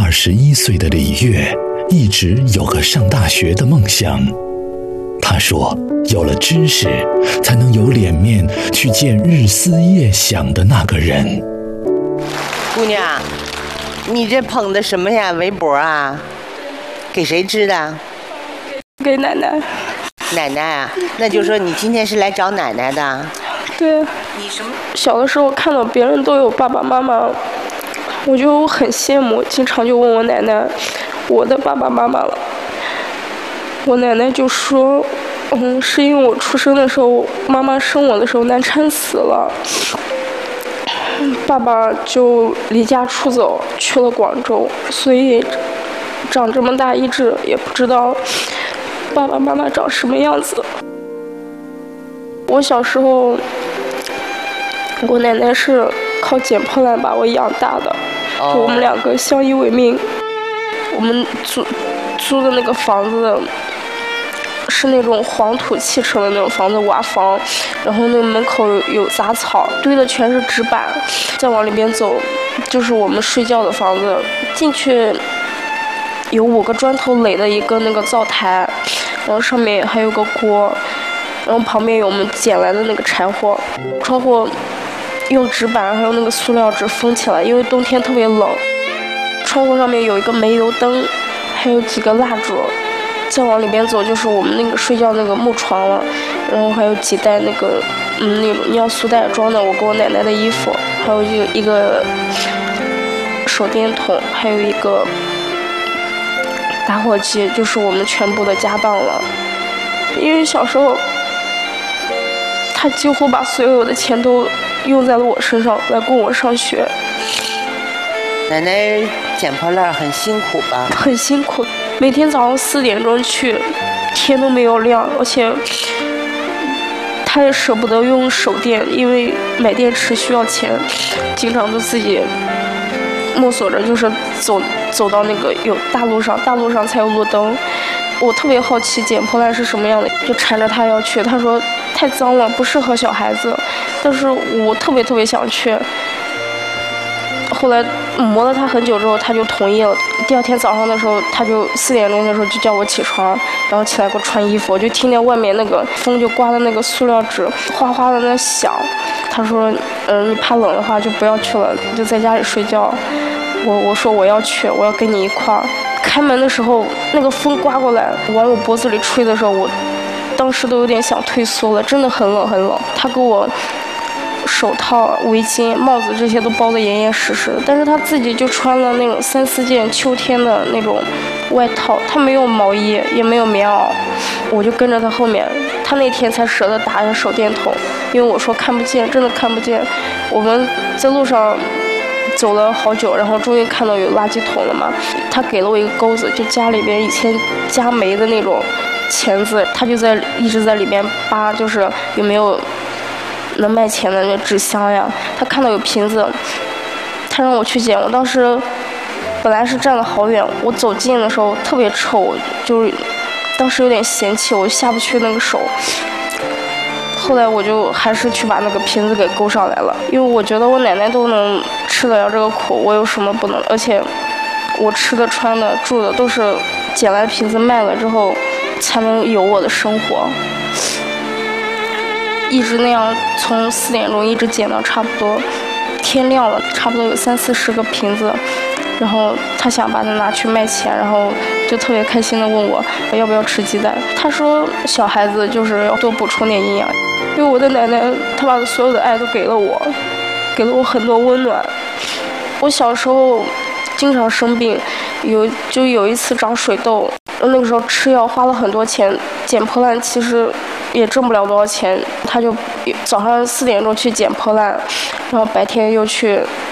21岁的李月一直有个上大学的梦想。他说，有了知识，才能有脸面去见日思夜想的那个人。 姑娘，你这捧的什么呀？围脖啊？给谁织的？ 给奶奶。 奶奶啊，那就说你今天是来找奶奶的。 对。 你什么？ 小的时候看到别人都有爸爸妈妈，我就很羡慕，经常就问我奶奶，我的爸爸妈妈了。我奶奶就说，是因为我出生的时候，妈妈生我的时候难产死了，爸爸就离家出走去了广州，所以长这么大一直也不知道爸爸妈妈长什么样子。我小时候，我奶奶是靠捡破烂把我养大的，就我们两个相依为命。我们租的那个房子是那种黄土砌成的那种房子，瓦房，然后那个门口有杂草，堆的全是纸板。再往里边走，就是我们睡觉的房子。进去有5个砖头垒的一个那个灶台，然后上面还有个锅，然后旁边有我们捡来的那个柴火。窗户用纸板还有那个塑料纸封起来，因为冬天特别冷。窗户上面有一个煤油灯，还有几个蜡烛。再往里边走就是我们那个睡觉那个木床了，然后还有几袋那个那种尿素袋装的我跟我奶奶的衣服，还有一个手电筒，还有一个打火机，就是我们全部的家当了。因为小时候他几乎把所有的钱都用在了我身上来供我上学。 奶奶捡破烂很辛苦吧？ 很辛苦，每天早上4点钟去，天都没有亮，而且他也舍不得用手电，因为买电池需要钱，经常都自己摸索着，就是走到那个有大路上才有路灯。我特别好奇捡破烂是什么样的，就缠着他要去。他说太脏了，不适合小孩子，但是我特别想去。后来磨了他很久之后，他就同意了。第二天早上的时候，他就4点钟的时候就叫我起床，然后起来给我穿衣服。我就听见外面那个风就刮的那个塑料纸哗哗的那响。他说，你怕冷的话就不要去了，就在家里睡觉。我说我要去，我要跟你一块儿。开门的时候，那个风刮过来往我脖子里吹的时候，我当时都有点想退缩了，真的很冷很冷。他给我手套、围巾、帽子这些都包得严严实实的，但是他自己就穿了那种3、4件秋天的那种外套，他没有毛衣，也没有棉袄，我就跟着他后面。他那天才舍得打着手电筒，因为我说看不见，真的看不见。我们在路上走了好久，然后终于看到有垃圾桶了嘛。他给了我一个钩子，就家里边以前加煤的那种钳子，他就一直在里边扒，就是有没有能卖钱的那纸箱呀。他看到有瓶子，他让我去捡。我当时本来是站得好远，我走近的时候特别臭，就是当时有点嫌弃，我下不去那个手。后来我就还是去把那个瓶子给勾上来了，因为我觉得我奶奶都能吃得了这个苦，我有什么不能？而且我吃的、穿的、住的都是捡来瓶子卖了之后才能有我的生活。一直那样从4点钟一直捡到差不多天亮了，差不多有30-40个瓶子。然后他想把它拿去卖钱，然后就特别开心地问我要不要吃鸡蛋。他说小孩子就是要多补充点营养，因为我的奶奶她把所有的爱都给了我，给了我很多温暖。我小时候经常生病，有一次长水痘，那个时候吃药花了很多钱，捡破烂其实也挣不了多少钱。他就早上4点钟去捡破烂，然后白天又去